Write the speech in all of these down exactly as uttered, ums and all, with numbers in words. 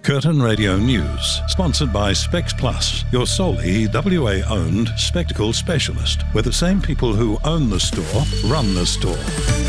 Curtin Radio News, sponsored by Specs Plus, your solely W A-owned spectacle specialist, where the same people who own the store run the store.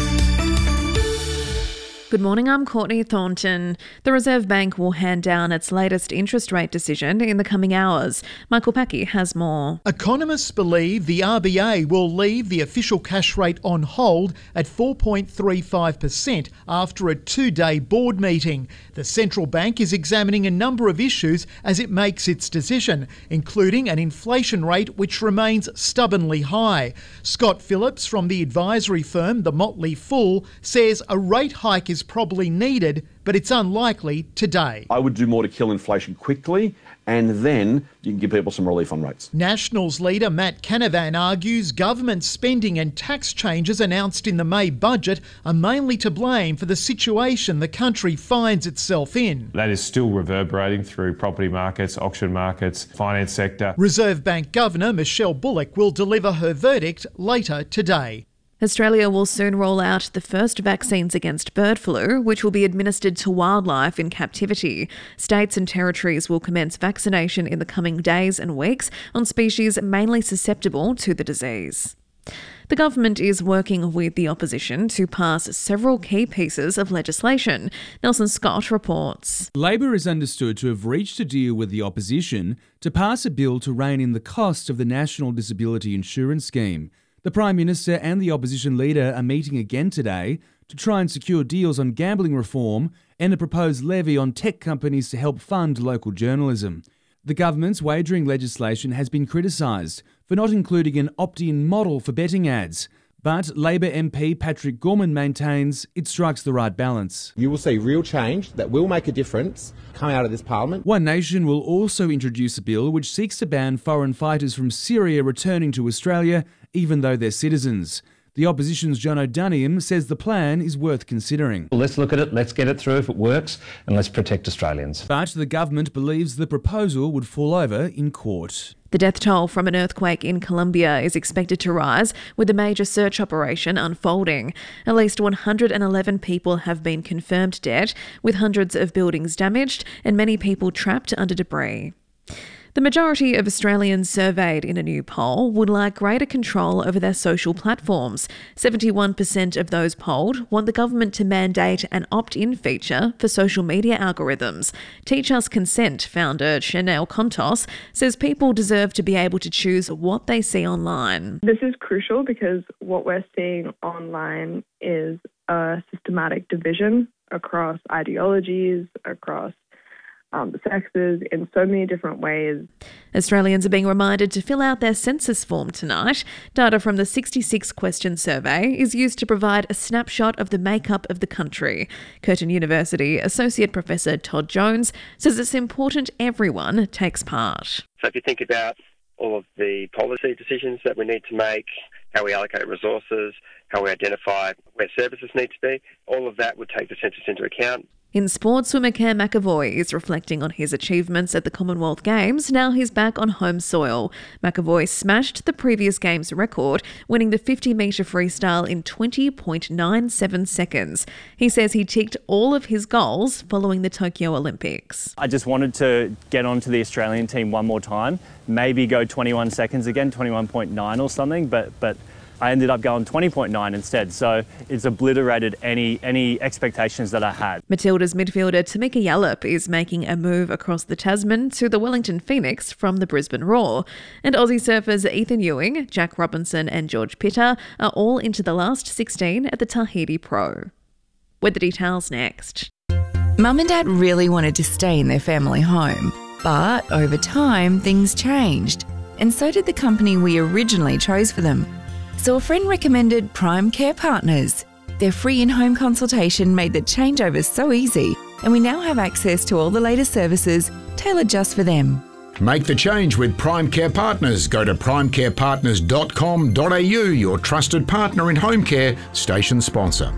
Good morning, I'm Courtney Thornton. The Reserve Bank will hand down its latest interest rate decision in the coming hours. Michael Packy has more. Economists believe the R B A will leave the official cash rate on hold at four point three five percent after a two-day board meeting. The central bank is examining a number of issues as it makes its decision, including an inflation rate which remains stubbornly high. Scott Phillips from the advisory firm The Motley Fool says a rate hike is probably needed, but it's unlikely today. I would do more to kill inflation quickly, and then you can give people some relief on rates. Nationals leader Matt Canavan argues government spending and tax changes announced in the May budget are mainly to blame for the situation the country finds itself in. That is still reverberating through property markets, auction markets, finance sector. Reserve Bank Governor Michelle Bullock will deliver her verdict later today. Australia will soon roll out the first vaccines against bird flu, which will be administered to wildlife in captivity. States and territories will commence vaccination in the coming days and weeks on species mainly susceptible to the disease. The government is working with the opposition to pass several key pieces of legislation. Nelson Scott reports. Labor is understood to have reached a deal with the opposition to pass a bill to rein in the cost of the National Disability Insurance Scheme. The Prime Minister and the opposition leader are meeting again today to try and secure deals on gambling reform and a proposed levy on tech companies to help fund local journalism. The government's wagering legislation has been criticised for not including an opt-in model for betting ads, but Labor M P Patrick Gorman maintains it strikes the right balance. You will see real change that will make a difference come out of this parliament. One Nation will also introduce a bill which seeks to ban foreign fighters from Syria returning to Australia, even though they're citizens. The opposition's John O'Duniam says the plan is worth considering. Well, let's look at it, let's get it through if it works, and let's protect Australians. But the government believes the proposal would fall over in court. The death toll from an earthquake in Colombia is expected to rise, with a major search operation unfolding. At least one hundred eleven people have been confirmed dead, with hundreds of buildings damaged and many people trapped under debris. The majority of Australians surveyed in a new poll would like greater control over their social platforms. seventy-one percent of those polled want the government to mandate an opt-in feature for social media algorithms. Teach Us Consent founder Chanel Contos says people deserve to be able to choose what they see online. This is crucial because what we're seeing online is a systematic division across ideologies, across Um, the sexes in so many different ways. Australians are being reminded to fill out their census form tonight. Data from the sixty-six question survey is used to provide a snapshot of the makeup of the country. Curtin University Associate Professor Todd Jones says it's important everyone takes part. So if you think about all of the policy decisions that we need to make, how we allocate resources, how we identify where services need to be, all of that would take the census into account. In sport, swimmer Cam McAvoy is reflecting on his achievements at the Commonwealth Games. Now he's back on home soil. McAvoy smashed the previous Games record, winning the fifty metre freestyle in twenty point nine seven seconds. He says he ticked all of his goals following the Tokyo Olympics. I just wanted to get onto the Australian team one more time, maybe go twenty-one seconds again, twenty-one point nine or something, but but I ended up going twenty point nine instead, so it's obliterated any any expectations that I had. Matilda's midfielder Tamika Yallop is making a move across the Tasman to the Wellington Phoenix from the Brisbane Roar. And Aussie surfers Ethan Ewing, Jack Robinson and George Pitter are all into the last sixteen at the Tahiti Pro. Weather details next. Mum and Dad really wanted to stay in their family home, but over time things changed, and so did the company we originally chose for them. So a friend recommended Prime Care Partners. Their free in-home consultation made the changeover so easy, and we now have access to all the latest services tailored just for them. Make the change with Prime Care Partners. Go to prime care partners dot com dot a u, your trusted partner in home care, station sponsor.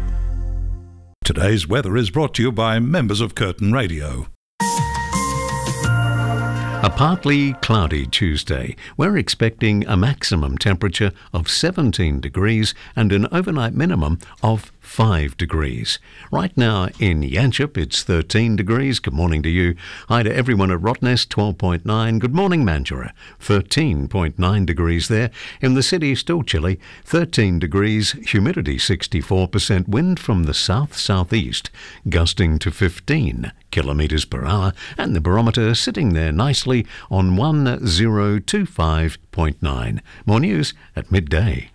Today's weather is brought to you by members of Curtin Radio. A partly cloudy Tuesday. We're expecting a maximum temperature of seventeen degrees and an overnight minimum of five degrees. Right now in Yanchep, it's thirteen degrees. Good morning to you. Hi to everyone at Rottnest, twelve point nine. Good morning, Mandurah, thirteen point nine degrees there. In the city, still chilly, thirteen degrees, humidity sixty-four percent, wind from the south-southeast, gusting to fifteen kilometres per hour, and the barometer sitting there nicely on one thousand twenty-five point nine. More news at midday.